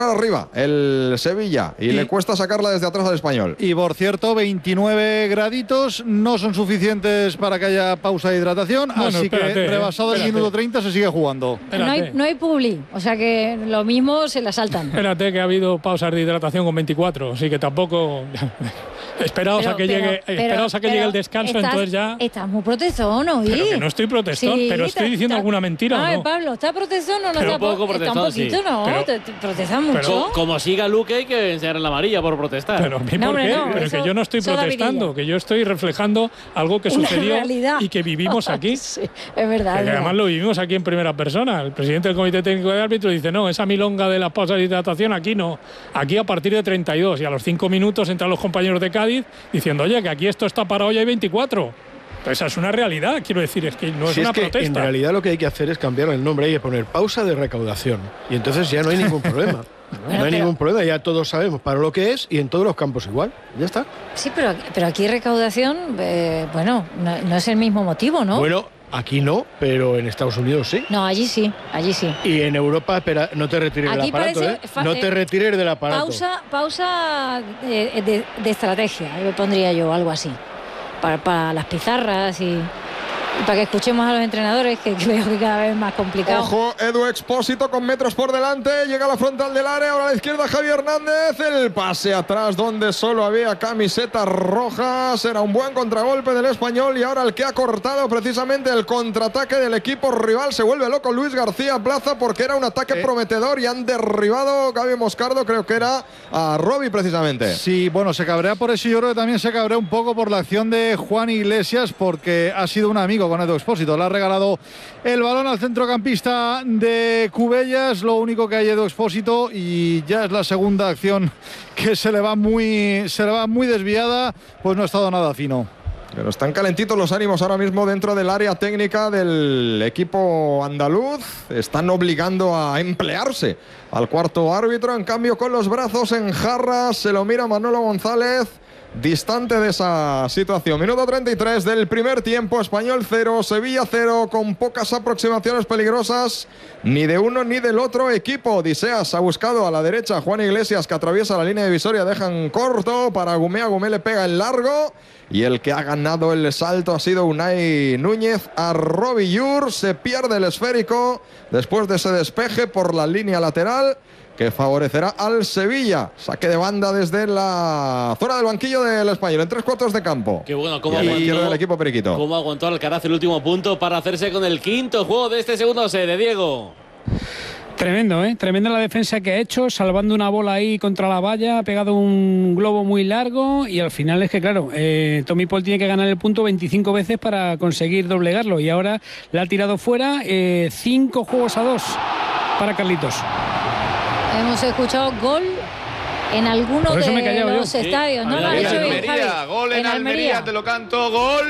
arriba el Sevilla y le cuesta sacarla desde atrás al Español. Y por cierto, 29 graditos no son suficientes para que haya pausa de hidratación, así que rebasado el minuto 30 se sigue jugando. No hay publi, o sea que lo mismo se la saltan. Espérate que ha habido pausas de hidratación con 24, así que tampoco... Esperaos a que llegue el descanso, entonces ya... Estás muy protestón, ¿no? Pero que no estoy protestón, sí, pero estoy diciendo alguna mentira, ¿no? Pablo, ¿está protestón o no pero está? Poco protestón, está un poquito, sí. ¿no? Pero, te protestas mucho. Como siga Luque hay que enseñar en la amarilla por protestar. Pero ¿por qué? Pero que yo no estoy protestando, que yo estoy reflejando algo que sucedió y que vivimos aquí. Sí, es verdad. Que además lo vivimos aquí en primera persona. El presidente del Comité Técnico de Árbitros dice, no, esa milonga de las pausas de hidratación aquí no. Aquí a partir de 32 y a los 5 minutos entran los compañeros de Cádiz diciendo, oye, que aquí esto está parado y hay 24. Esa es una realidad, quiero decir, es que no es una protesta. En realidad lo que hay que hacer es cambiar el nombre, hay que poner pausa de recaudación y entonces ya no hay ningún problema. No hay ningún problema, ya todos sabemos para lo que es y en todos los campos igual, ya está. Sí, pero aquí recaudación, no es el mismo motivo, ¿no? Bueno, aquí no, pero en Estados Unidos sí. No, allí sí. Y en Europa, espera, no te retires del aparato, no te retires del aparato. Pausa de estrategia, le pondría yo, algo así. Para las pizarras y para que escuchemos a los entrenadores, que veo que cada vez es más complicado. Ojo, Edu Expósito con metros por delante, llega a la frontal del área, ahora a la izquierda Javier Hernández, el pase atrás donde solo había camisetas rojas, era un buen contragolpe del Español y ahora el que ha cortado precisamente el contraataque del equipo rival, se vuelve loco Luis García Plaza porque era un ataque prometedor y han derribado Gaby Moscardo, creo que era a Robbie precisamente. Sí, bueno, se cabrea por eso y yo creo que también se cabrea un poco por la acción de Juan Iglesias porque ha sido un amigo con Edu Expósito, le ha regalado el balón al centrocampista de Cubellas, lo único que hay Edu Expósito y ya es la segunda acción que se le va muy desviada, pues no ha estado nada fino. Pero están calentitos los ánimos ahora mismo dentro del área técnica del equipo andaluz. Están obligando a emplearse al cuarto árbitro. En cambio, con los brazos en jarras, se lo mira Manolo González, distante de esa situación. Minuto 33 del primer tiempo. Español 0, Sevilla 0, con pocas aproximaciones peligrosas ni de uno ni del otro equipo. Odiseas ha buscado a la derecha a Juan Iglesias, que atraviesa la línea divisoria, dejan corto para Agumé. Agumé le pega el largo y el que ha ganado el salto ha sido Unai Núñez a Robbie Llur. Se pierde el esférico después de ese despeje por la línea lateral que favorecerá al Sevilla. Saque de banda desde la zona del banquillo del Español, en 3/4 de campo. Qué bueno, del equipo periquito. Cómo aguantó Alcaraz el último punto para hacerse con el quinto juego de este segundo set de Diego. Tremendo, tremenda la defensa que ha hecho, salvando una bola ahí contra la valla, ha pegado un globo muy largo y al final es que, claro, Tommy Paul tiene que ganar el punto 25 veces para conseguir doblegarlo y ahora le ha tirado fuera 5 juegos a 2 para Carlitos. Hemos escuchado gol en alguno de los estadios, ¿no? En Almería, gol en Almería, te lo canto, gol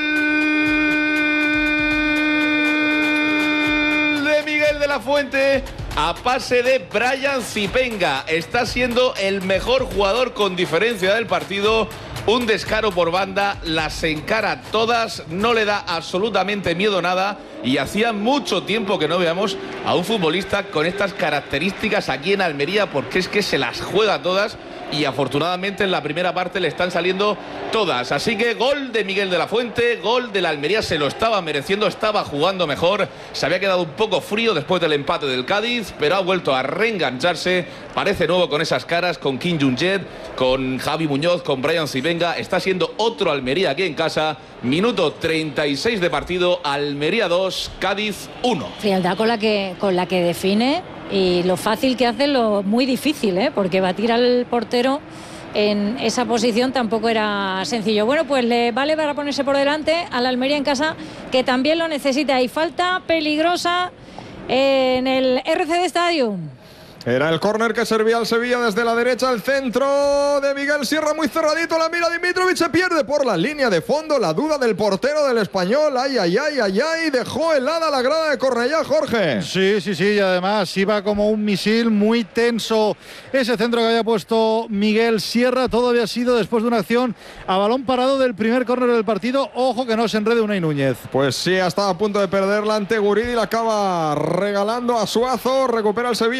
de Miguel de la Fuente a pase de Brian Zipenga. Está siendo el mejor jugador con diferencia del partido. Un descaro por banda, las encara todas, no le da absolutamente miedo nada y hacía mucho tiempo que no veamos a un futbolista con estas características aquí en Almería, porque es que se las juega todas y afortunadamente en la primera parte le están saliendo todas. Así que gol de Miguel de la Fuente, gol de la Almería, se lo estaba mereciendo, estaba jugando mejor, se había quedado un poco frío después del empate del Cádiz, pero ha vuelto a reengancharse, parece nuevo con esas caras, con Kim Jong-jet, con Javi Muñoz, con Brian Zipenga. Está siendo otro Almería aquí en casa. Minuto 36 de partido, Almería 2, Cádiz 1. Frialdad con la que define y lo fácil que hace, lo muy difícil, porque batir al portero en esa posición tampoco era sencillo. Bueno, pues le vale para ponerse por delante a la Almería en casa, que también lo necesita. Y falta peligrosa en el RCD Stadium. Era el córner que servía al Sevilla desde la derecha, el centro de Miguel Sierra muy cerradito, la mira Dimitrovic, se pierde por la línea de fondo, la duda del portero del Español, ay, dejó helada la grada de Cornellá, Jorge. Sí, y además iba como un misil, muy tenso ese centro que había puesto Miguel Sierra. Todo había sido después de una acción a balón parado del primer córner del partido. Ojo que no se enrede Unai Núñez. Pues sí, estaba a punto de perderla ante Guridi, la acaba regalando a Suazo, recupera el Sevilla en 3/4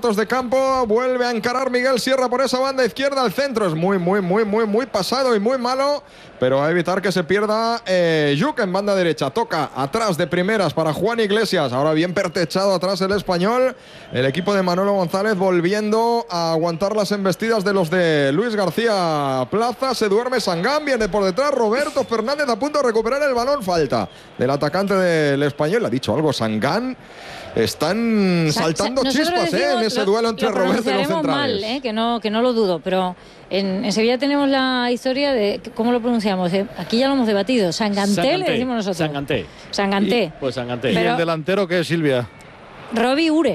cuartos de campo. Vuelve a encarar Miguel Sierra por esa banda izquierda. El centro es muy pasado y muy malo, pero a evitar que se pierda Yuk en banda derecha. Toca atrás de primeras para Juan Iglesias. Ahora bien pertrechado atrás el español. El equipo de Manolo González volviendo a aguantar las embestidas de los de Luis García Plaza. Se duerme Sangán, viene por detrás Roberto Fernández a punto de recuperar el balón. Falta del atacante del español. Ha dicho algo Sangán. Están saltando chispas en ese duelo entre Roberto y los centrales. Mal, que no lo dudo, pero en Sevilla tenemos la historia de cómo lo pronunciamos. Aquí ya lo hemos debatido. Sanganté le decimos nosotros. Sanganté. Pues Sanganté. ¿Y el delantero qué es, Silvia? Robbie Ure.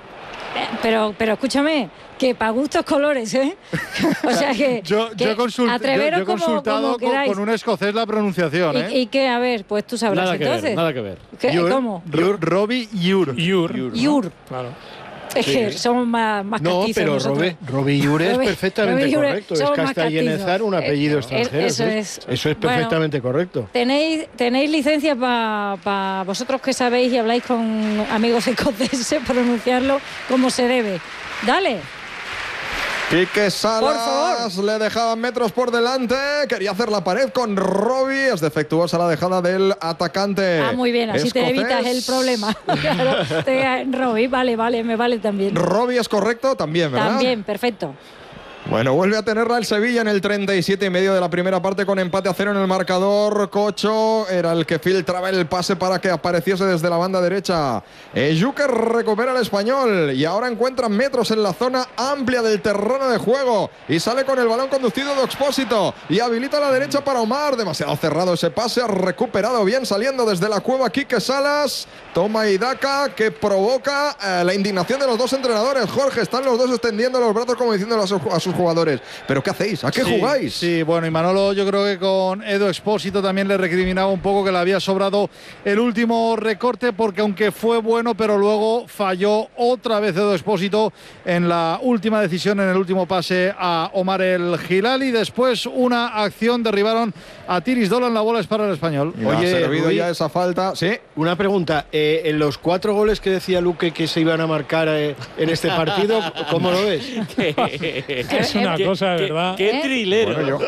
Pero escúchame, que para gustos colores, ¿eh? O sea que yo he consultado con un escocés la pronunciación, ¿eh? ¿Y qué? A ver, pues tú sabrás entonces. Nada que ver. ¿Cómo? Robbie Ure. Claro. Es que somos más No, castistas pero Robbie Ure es perfectamente correcto. Es castellanizar un apellido extranjero. Eso es perfectamente correcto. Tenéis licencia para vosotros que sabéis y habláis con amigos escoceses pronunciarlo como se debe. Dale. Quique Salas le dejaban metros por delante. Quería hacer la pared con Robbie. Es defectuosa la dejada del atacante. Muy bien, así escocés. te evitas el problema. Claro, Robbie, vale, me vale también. Robbie es correcto también, ¿verdad? También, perfecto. Bueno, vuelve a tenerla el Sevilla en el 37 y medio de la primera parte con empate a 0 en el marcador. Cocho era el que filtraba el pase para que apareciese desde la banda derecha. Yuker recupera el español y ahora encuentra metros en la zona amplia del terreno de juego y sale con el balón conducido de Expósito y habilita la derecha para Omar. Demasiado cerrado ese pase, ha recuperado bien saliendo desde la cueva Quique Salas. Toma Idaca que provoca la indignación de los dos entrenadores. Jorge, están los dos extendiendo los brazos como diciéndolo a sus jugadores. ¿Pero qué hacéis? ¿A qué jugáis? Sí, bueno, y Manolo yo creo que con Edu Expósito también le recriminaba un poco que le había sobrado el último recorte, porque aunque fue bueno, pero luego falló otra vez Edu Expósito en la última decisión, en el último pase a Omar El Hilali. Después una acción, derribaron a Tiris Dolan, la bola es para el español. Oye, ha servido ya esa falta. Sí. Una pregunta, en los 4 goles que decía Luque que se iban a marcar en este partido, ¿cómo lo ves? Es una cosa, de verdad. Qué trilero. Bueno,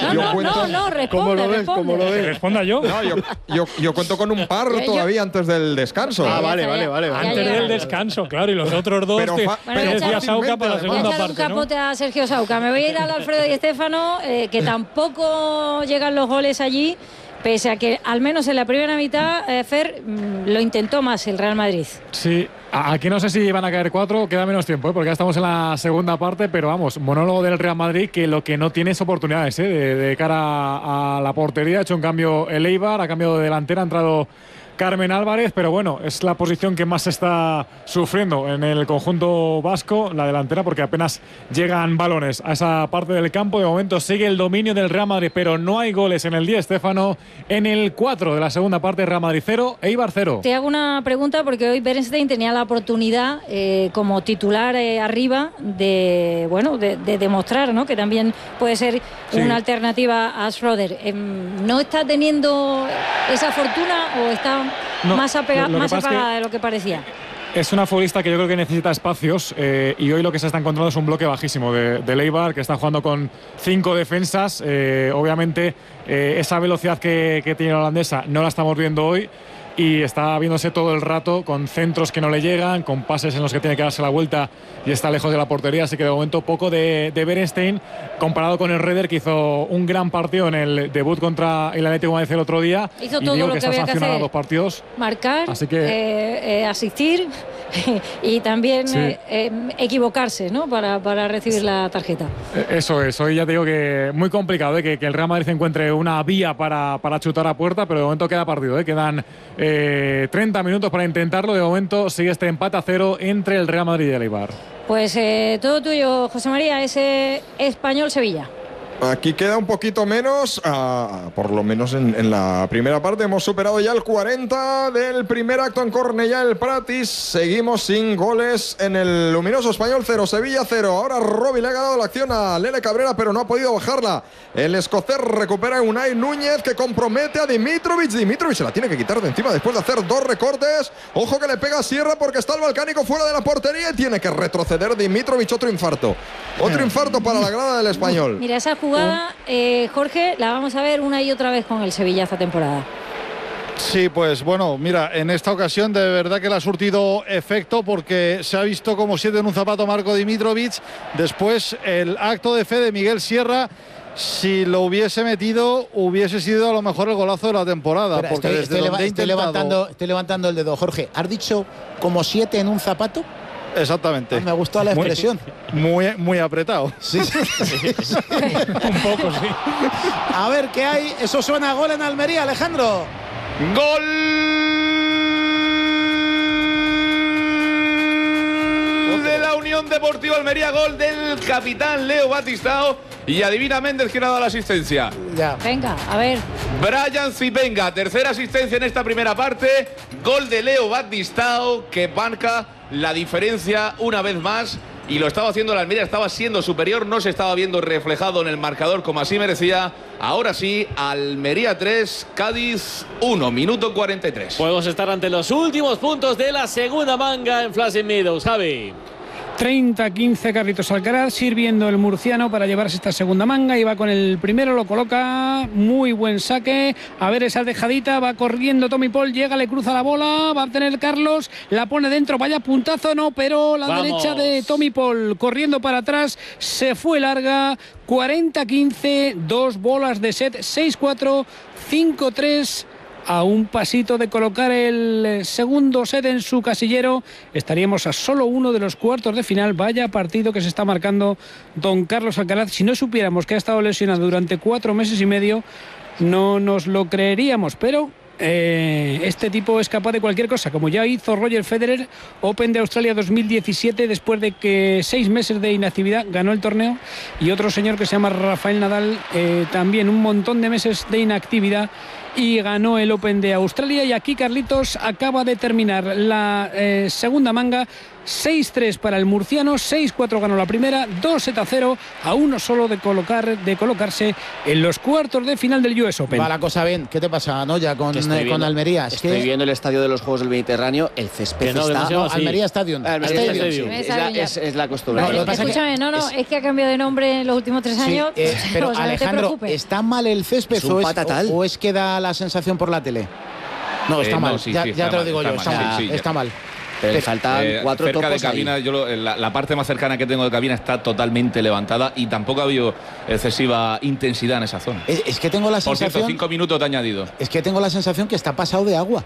No, responde. ¿Cómo lo ves? ¿Que responda yo? No, yo cuento con un par todavía antes del descanso. Vale. Antes del descanso, claro, y los otros dos Pero decía Sauca para la segunda Voy a echar parte, un capote a Sergio Sauca. Me voy a ir al Alfredo Di Stéfano, que tampoco llegan los goles allí, pese a que al menos en la primera mitad, Fer, lo intentó más el Real Madrid. Sí, aquí no sé si van a caer 4, queda menos tiempo, porque ya estamos en la segunda parte, pero vamos, monólogo del Real Madrid que lo que no tiene es oportunidades de cara a la portería. Ha hecho un cambio el Eibar, ha cambiado de delantera, ha entrado Carmen Álvarez, pero bueno, es la posición que más se está sufriendo en el conjunto vasco, la delantera, porque apenas llegan balones a esa parte del campo. De momento sigue el dominio del Real Madrid, pero no hay goles en el Di Stéfano. En el 4 de la segunda parte, Real Madrid 0, Eibar 0. Te hago una pregunta, porque hoy Berenstein tenía la oportunidad como titular arriba de demostrar, ¿no?, que también puede ser una alternativa a Schroeder. ¿No está teniendo esa fortuna o está más apagada de lo que parecía? Es una futbolista que yo creo que necesita espacios y hoy lo que se está encontrando es un bloque bajísimo de Eibar, que está jugando con 5 defensas. Obviamente esa velocidad que tiene la holandesa no la estamos viendo hoy y está viéndose todo el rato con centros que no le llegan, con pases en los que tiene que darse la vuelta y está lejos de la portería. Así que de momento poco de Berenstein comparado con el Reder, que hizo un gran partido en el debut contra el Atlético de Madrid el otro día. Hizo todo lo que está había que hacer. 2 partidos. Marcar, así que asistir y también equivocarse, ¿no?, para recibir la tarjeta. Eso es, hoy ya te digo que muy complicado, que el Real Madrid encuentre una vía para chutar a puerta, pero de momento queda partido, quedan 30 minutos para intentarlo. De momento sigue este empate a 0 entre el Real Madrid y el Eibar. Pues todo tuyo, José María, ese Español-Sevilla. Aquí queda un poquito menos, por lo menos en la primera parte. Hemos superado ya el 40 del primer acto en Cornellà el Prat y seguimos sin goles en el luminoso Español. 0, Sevilla 0. Ahora Robbie le ha ganado la acción a Lele Cabrera, pero no ha podido bajarla. El escocés recupera a Unai Núñez, que compromete a Dimitrovic. Dimitrovic se la tiene que quitar de encima después de hacer 2 recortes. Ojo que le pega a Sierra porque está el Balcánico fuera de la portería y tiene que retroceder Dimitrovic. Otro infarto. Otro infarto para la grada del Español. Mira, esa jugada, Jorge, la vamos a ver una y otra vez con el Sevilla esta temporada. Sí, pues bueno, mira, en esta ocasión de verdad que le ha surtido efecto porque se ha visto como 7 en un zapato Marco Dimitrovic. Después el acto de fe de Miguel Sierra, si lo hubiese metido, hubiese sido a lo mejor el golazo de la temporada. Espera, porque estoy levantando el dedo. Jorge, ¿has dicho como 7 en un zapato? Exactamente. Me gustó la expresión. Muy apretado. Sí. Un poco, sí. A ver qué hay. Eso suena a gol en Almería, Alejandro. ¡Gol! De la Unión Deportiva Almería, gol del capitán Leo Batistao. Y adivina Méndez quién ha dado la asistencia. Ya. Venga, a ver. Bryan Zipenga, tercera asistencia en esta primera parte. Gol de Leo Batistao que marca la diferencia una vez más. Y lo estaba haciendo la Almería, estaba siendo superior, no se estaba viendo reflejado en el marcador como así merecía. Ahora sí, Almería 3, Cádiz 1, minuto 43. Podemos estar ante los últimos puntos de la segunda manga en Flushing Meadows, Javi. 30-15 Carlitos Alcaraz sirviendo el murciano para llevarse esta segunda manga y va con el primero, lo coloca, muy buen saque, a ver esa dejadita, va corriendo Tommy Paul, llega, le cruza la bola, va a tener Carlos, la pone dentro, vaya puntazo, no, pero la derecha de Tommy Paul corriendo para atrás, se fue larga, 40-15, 2 bolas de set, 6-4, 5-3. A un pasito de colocar el segundo set en su casillero, estaríamos a solo uno de los cuartos de final. Vaya partido que se está marcando don Carlos Alcaraz. Si no supiéramos que ha estado lesionado durante 4 meses y medio, no nos lo creeríamos, pero este tipo es capaz de cualquier cosa, como ya hizo Roger Federer, Open de Australia 2017, después de que 6 meses de inactividad ganó el torneo, y otro señor que se llama Rafael Nadal, también un montón de meses de inactividad, y ganó el Open de Australia. Y aquí Carlitos acaba de terminar la segunda manga, 6-3 para el murciano, 6-4 ganó la primera, 2-0 a uno solo de colocarse en los cuartos de final del US Open. Va la cosa bien. ¿Qué te pasa, Noya, con Almería? Estoy viendo el estadio de los Juegos del Mediterráneo, el césped está... Almería Stadium. Es la costumbre. Escúchame, es que ha cambiado de nombre en los últimos 3 años. Pero o sea, Alejandro, ¿está mal el césped o es que da la sensación por la tele? No, está mal. Ya te lo digo yo, está mal. Pero le faltan 4 cerca topos de cabina, ahí. La parte más cercana que tengo de cabina está totalmente levantada y tampoco ha habido excesiva intensidad en esa zona. Es que tengo la sensación... Por cierto, 5 minutos de añadido. Es que tengo la sensación que está pasado de agua.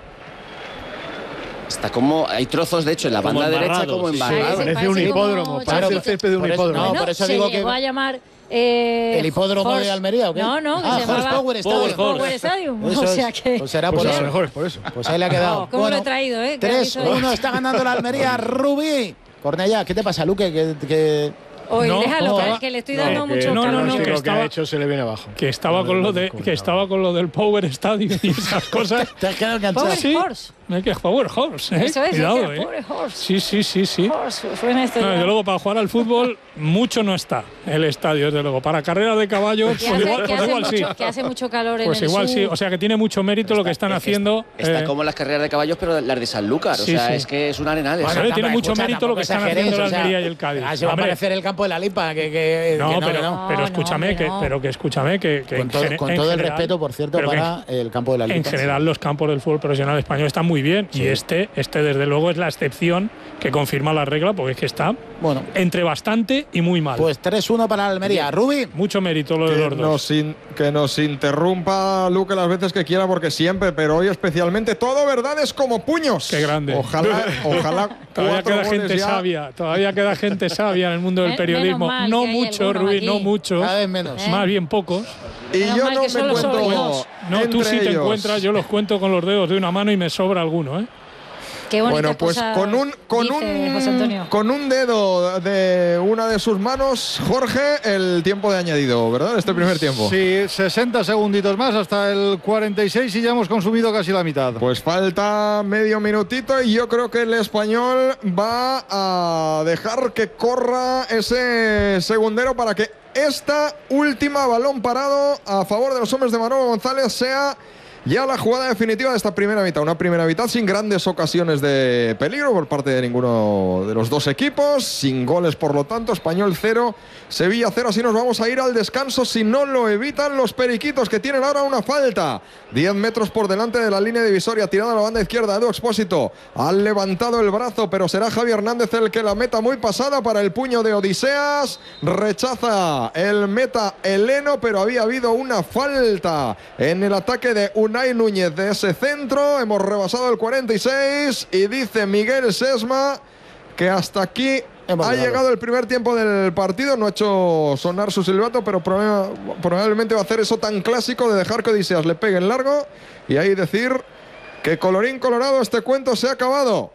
Está como... Hay trozos, de hecho, en la banda derecha como embarrados. Parece un hipódromo, parece el césped de un hipódromo. No, por eso digo que... va a llamar... ¿El hipódromo de Almería o qué? No, que se llamaba Power Stadium. O sea que... Pues será por eso. Mejor, por eso. Pues ahí le ha quedado. ¿Cómo lo he traído, 3-1 está ganando la Almería. Rubí. Cornellà, ¿qué te pasa, Luque? Hoy déjalo, que le estoy dando mucho calor. Que lo que ha hecho se le viene abajo. Que estaba con lo del Power Stadium y esas cosas. Te has quedado enganchado. Power Horse. Power Horse, Eso es, cuidado, Power Horse. Sí. Horse, suena esto ya. Desde luego, para jugar al fútbol, mucho no está el estadio, desde luego. Para carreras de caballos, igual sí. Que hace mucho calor en pues el igual sur. sí, o sea que tiene mucho mérito lo que están haciendo. Está como las carreras de caballos, pero las de Sanlúcar. O sea, es que es un arenal. Bueno, tiene mucho mérito lo que están haciendo la Almería y el Cádiz. Se va a aparecer el campo de la Lipa. Pero escúchame que con todo el respeto, por cierto, para el campo de la Lipa. En general, los campos del fútbol profesional español están muy bien, y este desde luego es la excepción que confirma la regla, porque es que está entre bastante y muy mal. Pues 3-1 para Almería. Rubí. Mucho mérito lo de los dos. Que nos interrumpa Luque las veces que quiera, porque siempre, pero hoy especialmente, todo verdades como puños. Qué grande. Ojalá. Todavía queda gente sabia. Todavía queda gente sabia en el mundo del periodismo. No mucho, Rubí, no mucho. Cada vez menos. Más bien pocos. Y yo no me encuentro. No, tú sí te encuentras, yo los cuento con los dedos de una mano y me sobra alguno, Qué bueno, pues con un dedo de una de sus manos, Jorge, el tiempo de añadido, ¿verdad? Este primer tiempo. Sí, 60 segunditos más hasta el 46 y ya hemos consumido casi la mitad. Pues falta medio minutito y yo creo que el Español va a dejar que corra ese segundero para que esta última balón parado a favor de los hombres de Manolo González sea ya la jugada definitiva de esta primera mitad. Una primera mitad sin grandes ocasiones de peligro por parte de ninguno de los dos equipos. Sin goles, por lo tanto. Español 0, Sevilla 0. Así nos vamos a ir al descanso si no lo evitan los periquitos, que tienen ahora una falta. 10 metros por delante de la línea divisoria. Tirada a la banda izquierda. Edu Expósito ha levantado el brazo, pero será Javi Hernández el que la meta muy pasada para el puño de Odiseas. Rechaza el meta heleno, pero había habido una falta en el ataque de Unai Núñez de ese centro. Hemos rebasado el 46 y dice Miguel Sesma que hasta aquí ha llegado el primer tiempo del partido. No ha hecho sonar su silbato, pero probablemente va a hacer eso tan clásico de dejar que Odiseas le pegue en largo y ahí decir que colorín colorado, este cuento se ha acabado.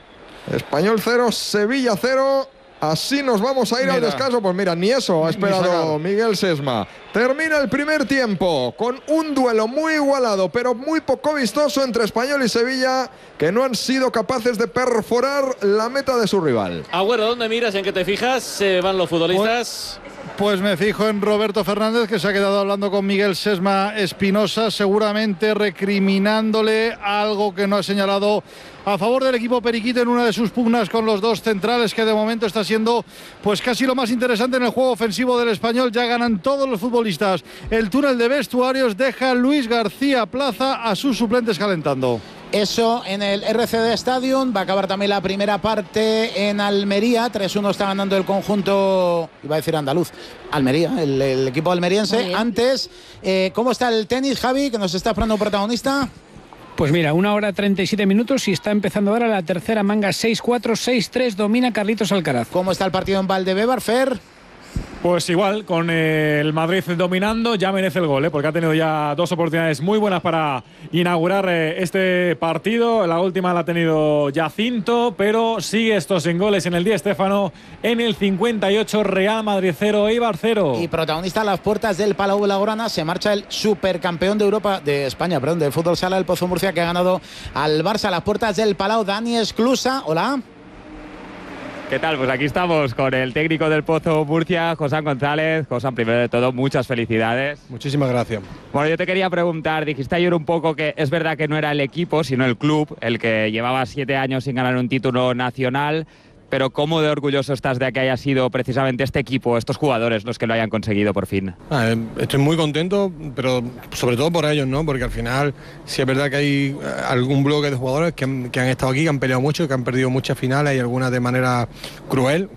Español 0, Sevilla 0. Así nos vamos a ir al descanso. Pues mira, ni eso ha esperado Miguel Sesma. Termina el primer tiempo con un duelo muy igualado, pero muy poco vistoso entre Español y Sevilla, que no han sido capaces de perforar la meta de su rival. Agüero, ¿dónde miras? ¿En qué te fijas? ¿Se van los futbolistas? Pues me fijo en Roberto Fernández, que se ha quedado hablando con Miguel Sesma Espinosa, seguramente recriminándole algo que no ha señalado a favor del equipo periquito en una de sus pugnas con los dos centrales, que de momento está siendo pues casi lo más interesante en el juego ofensivo del Español. Ya ganan todos los futbolistas el túnel de vestuarios. Deja Luis García Plaza a sus suplentes calentando. Eso en el RCD Stadium. Va a acabar también la primera parte en Almería. 3-1 está ganando el conjunto, iba a decir andaluz, Almería, el equipo almeriense. Antes, ¿cómo está el tenis, Javi, que nos está esperando protagonista? Pues mira, 1 hora 37 minutos y está empezando ahora la tercera manga. 6-4, 6-3, domina Carlitos Alcaraz. ¿Cómo está el partido en Valdebebas, Fer? Pues igual, con el Madrid dominando, ya merece el gol, porque ha tenido ya dos oportunidades muy buenas para inaugurar este partido. La última la ha tenido Jacinto, pero sigue esto sin goles en el Di Stéfano. En el 58, Real Madrid 0, Eibar 0. Y protagonista a las puertas del Palau Blaugrana se marcha el supercampeón de Europa, de España, perdón, de fútbol sala, el Pozo Murcia, que ha ganado al Barça a las puertas del Palau. Dani Esclusa, hola. ¿Qué tal? Pues aquí estamos con el técnico del Pozo Murcia, José González. José, primero de todo, muchas felicidades. Muchísimas gracias. Bueno, yo te quería preguntar, dijiste ayer un poco que es verdad que no era el equipo, sino el club, el que llevaba 7 años sin ganar un título nacional, pero ¿cómo de orgulloso estás de que haya sido precisamente este equipo, estos jugadores, los que lo hayan conseguido por fin? Estoy muy contento, pero sobre todo por ellos, ¿no? Porque al final sí es verdad que hay algún bloque de jugadores que han estado aquí, que han peleado mucho, que han perdido muchas finales y algunas de manera cruel.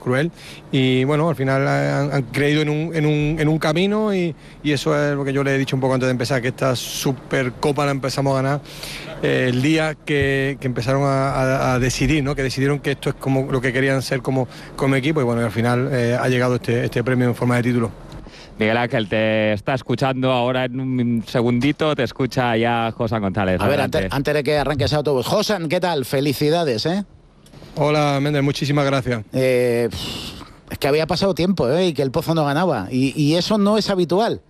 Y bueno, al final han creído en un camino y eso es lo que yo le he dicho un poco antes de empezar, que esta Supercopa la empezamos a ganar el día que empezaron a decidir, ¿no? Que decidieron que esto es como lo que querían ser como equipo y bueno, al final ha llegado este premio en forma de título. Miguel Ángel te está escuchando ahora en un segundito, te escucha ya José González. A ver, antes de que arranque ese autobús. José, ¿qué tal? Felicidades, ¿eh? Hola, Méndez, muchísimas gracias. Es que había pasado tiempo, y que el Pozo no ganaba y eso no es habitual.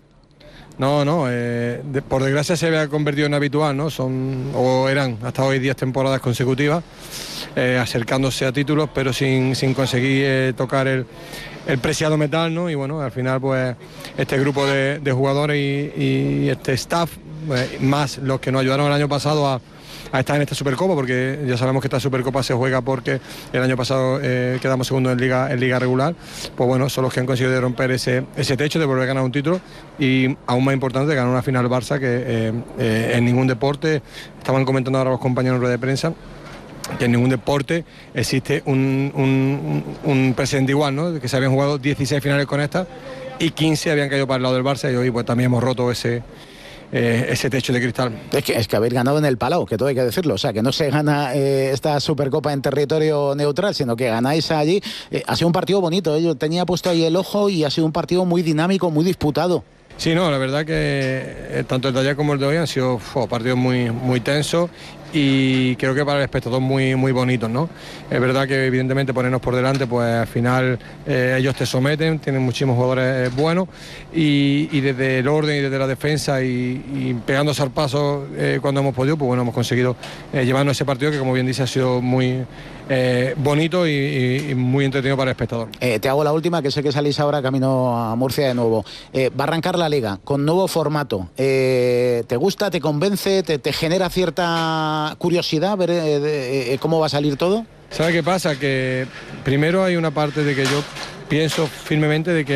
No, por desgracia se había convertido en habitual, ¿no? Eran hasta hoy 10 temporadas consecutivas, acercándose a títulos, pero sin conseguir tocar el preciado metal, ¿no? Y bueno, al final pues este grupo de jugadores y este staff, más los que nos ayudaron el año pasado a estar en esta Supercopa, porque ya sabemos que esta Supercopa se juega porque el año pasado quedamos segundos en liga regular, pues bueno, son los que han conseguido romper ese techo de volver a ganar un título y aún más importante, ganar una final Barça, que en ningún deporte, estaban comentando ahora los compañeros en rueda de prensa, que en ningún deporte existe un precedente igual, ¿no? Que se habían jugado 16 finales con esta y 15 habían caído para el lado del Barça y hoy pues también hemos roto ese techo de cristal. Es que habéis ganado en el Palau, que todo hay que decirlo, o sea, que no se gana esta Supercopa en territorio neutral, sino que ganáis allí. Ha sido un partido bonito, yo tenía puesto ahí el ojo y ha sido un partido muy dinámico, muy disputado. Sí, no, la verdad que tanto el de ayer como el de hoy han sido partidos muy tensos y creo que para el espectador muy bonitos, ¿no? Es verdad que evidentemente ponernos por delante, pues al final ellos te someten, tienen muchísimos jugadores buenos y desde el orden y desde la defensa y pegando zarpazos cuando hemos podido, pues bueno, hemos conseguido llevarnos ese partido que, como bien dice, ha sido muy bonito y muy entretenido para el espectador. Te hago la última, que sé que salís ahora camino a Murcia de nuevo. Va a arrancar la Liga con nuevo formato. ¿Te gusta, te convence, te genera cierta curiosidad ver cómo va a salir todo? ¿Sabe qué pasa? Que primero hay una parte de que yo pienso firmemente de que